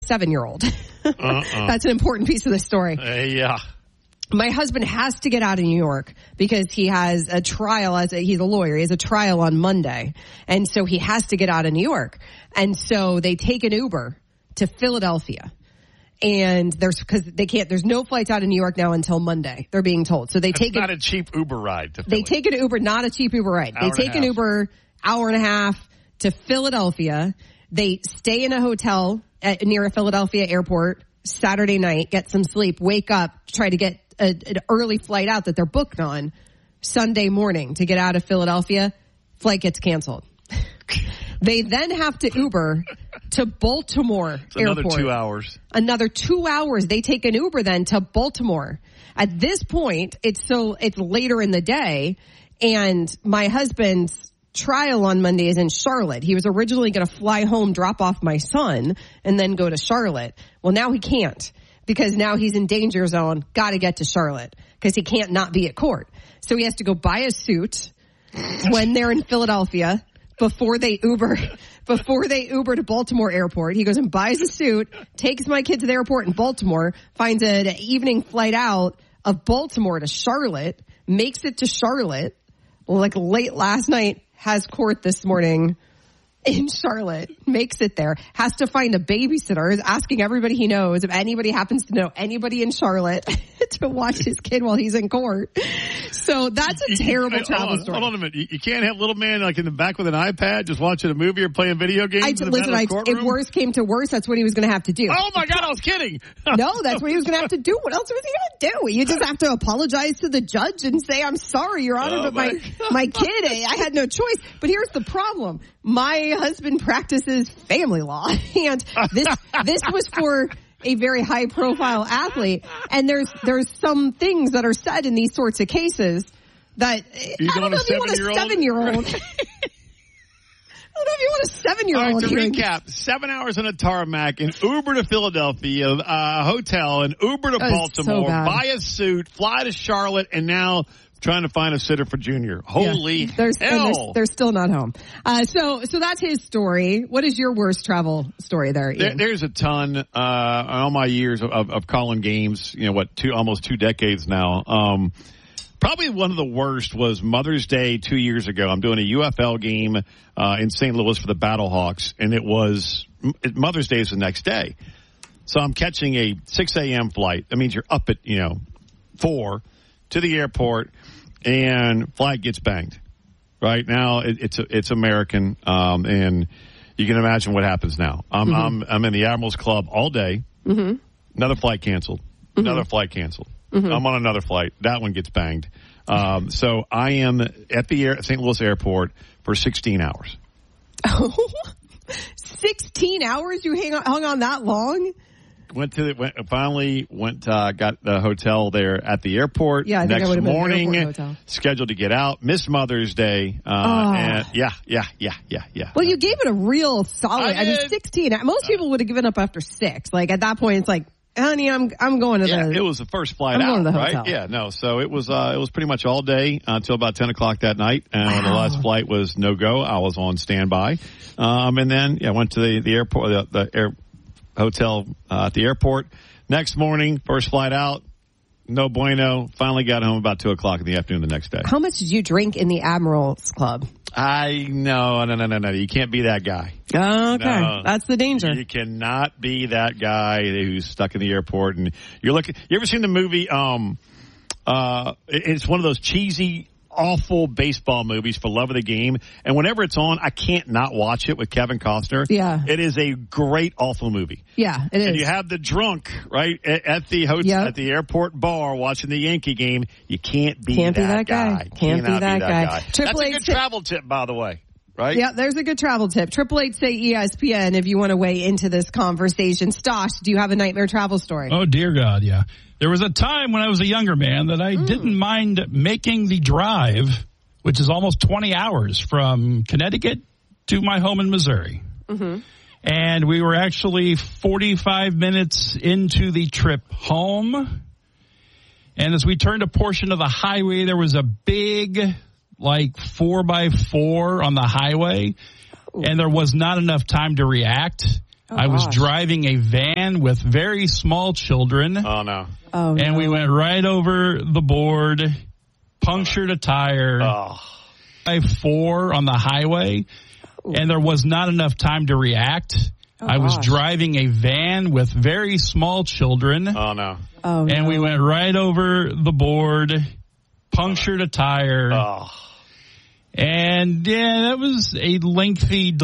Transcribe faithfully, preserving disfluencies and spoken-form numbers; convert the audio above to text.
seven-year-old. Uh-uh. That's an important piece of the story. Uh, yeah. My husband has to get out of New York because he has a trial as a, he's a lawyer. He has a trial on Monday. And so he has to get out of New York. And so they take an Uber to Philadelphia. And there's, cause they can't, there's no flights out of New York now until Monday, they're being told. So they That's take not a, a cheap Uber ride to Philly. They take an Uber, not a cheap Uber ride. Hour they take and an a half. Uber, hour and a half to Philadelphia. They stay in a hotel at, near a Philadelphia airport Saturday night, get some sleep, wake up, try to get a, an early flight out that they're booked on Sunday morning to get out of Philadelphia. Flight gets canceled. They then have to Uber to Baltimore it's another airport. two hours. Another two hours. They take an Uber then to Baltimore. At this point, it's so, it's later in the day, and my husband's trial on Monday is in Charlotte. He was originally going to fly home, drop off my son, and then go to Charlotte. Well, now he can't because now he's in danger zone. Got to get to Charlotte because he can't not be at court. So he has to go buy a suit when they're in Philadelphia before they Uber, before they Uber to Baltimore airport. He goes and buys a suit, takes my kid to the airport in Baltimore, finds an evening flight out of Baltimore to Charlotte, makes it to Charlotte like late last night, has court this morning in Charlotte, makes it there, has to find a babysitter, is asking everybody he knows, if anybody happens to know anybody in Charlotte, to watch his kid while he's in court. So that's a terrible you, travel hold on, story. Hold on a minute. You, you can't have little man like in the back with an iPad just watching a movie or playing video games I, in the listen, I, courtroom? if worse came to worse, that's what he was going to have to do. Oh, my God, I was kidding. No, that's what he was going to have to do. What else was he going to do? You just have to apologize to the judge and say, I'm sorry, Your Honor, Oh, but my my, my kid, I had no choice. But here's the problem. My husband practices family law, and this this was for a very high profile athlete. And there's there's some things that are said in these sorts of cases that You I don't know if you want a seven year old. I don't know if you want a seven year All right, old. to recap, seven hours on a tarmac, an Uber to Philadelphia, a uh, hotel, an Uber to That was so Baltimore, bad. buy a suit, fly to Charlotte, and now trying to find a sitter for Junior. Holy yeah. there's, and hell. They're, they're still not home. Uh, so, so that's his story. What is your worst travel story there, Ian? There, there's a ton, uh, all my years of, of, of calling games, you know, what, two, almost two decades now. Um, probably one of the worst was Mother's Day two years ago. I'm doing a U F L game, uh, in Saint Louis for the Battlehawks, and it was, Mother's Day is the next day. So I'm catching a six a.m. flight. That means you're up at, you know, four to the airport, and flight gets banged. Right now, it, it's it's American, um, and you can imagine what happens now. I'm mm-hmm. I'm I'm in the Admirals Club all day. Mm-hmm. Another flight canceled. Mm-hmm. Another flight canceled. Mm-hmm. I'm on another flight. That one gets banged. Um, so I am at the air, Saint Louis airport for sixteen hours. Oh, sixteen hours? You hang on, hung on that long? Went to the, went, finally went, uh, got the hotel there at the airport. Yeah, I think Next I would have been morning, at the hotel. Scheduled to get out. Missed Mother's Day. Uh, oh. and yeah, yeah, yeah, yeah, yeah. Well, you gave it a real solid, I I, mean, did. sixteen. Most people would have given up after six. Like, at that point, it's like, honey, I'm, I'm going to yeah, the. it was the first flight I'm out, going to the right? hotel. Yeah, no. So it was, uh, it was pretty much all day uh, until about ten o'clock that night. And when the Wow. last flight was no go, I was on standby. Um, and then, yeah, went to the, the airport, the, the air hotel uh, at the airport. Next morning, first flight out, no bueno. Finally got home about two o'clock in the afternoon the next day. How much did you drink in the Admirals Club? I no no no no no. You can't be that guy. Okay, No. that's the danger. You cannot be that guy who's stuck in the airport and you're looking. You ever seen the movie? Um, uh, it's one of those cheesy, awful baseball movies for love of the game. And whenever it's on, I can't not watch it with Kevin Costner. Yeah. It is a great, awful movie. Yeah, it is. And you have the drunk, right, at, at the hotel, Yep. at the airport bar watching the Yankee game. You can't be Can't be that, that guy. Can't be Cannot that guy. That's Triple a eight good six- travel tip, by the way. Right? Yeah, there's a good travel tip. Triple eight say E S P N if you want to weigh into this conversation. Stosh, do you have a nightmare travel story? Oh, dear God, yeah. There was a time when I was a younger man that I mm. didn't mind making the drive, which is almost twenty hours from Connecticut to my home in Missouri. Mm-hmm. And we were actually forty-five minutes into the trip home. And as we turned a portion of the highway, there was a big, like, four by four on the highway. And there was not enough time to react. Oh, I was gosh. driving a van with very small children. Oh, no. Oh, and no. we went right over the board, punctured a tire. Oh. I four on the highway, and there was not enough time to react. Oh, I was gosh. driving a van with very small children. Oh, no. Oh, and no. we went right over the board, punctured a tire. Oh. And yeah, that was a lengthy